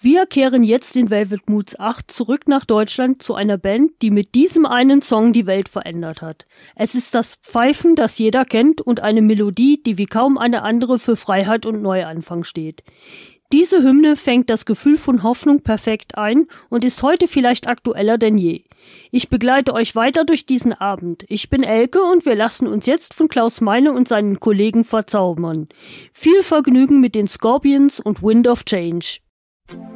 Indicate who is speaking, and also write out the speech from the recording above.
Speaker 1: Wir kehren jetzt in Velvet Moods 8 zurück nach Deutschland zu einer Band, die mit diesem einen Song die Welt verändert hat. Es ist das Pfeifen, das jeder kennt, und eine Melodie, die wie kaum eine andere für Freiheit und Neuanfang steht. Diese Hymne fängt das Gefühl von Hoffnung perfekt ein und ist heute vielleicht aktueller denn je. Ich begleite euch weiter durch diesen Abend. Ich bin Elke und wir lassen uns jetzt von Klaus Meine und seinen Kollegen verzaubern. Viel Vergnügen mit den Scorpions und Wind of Change.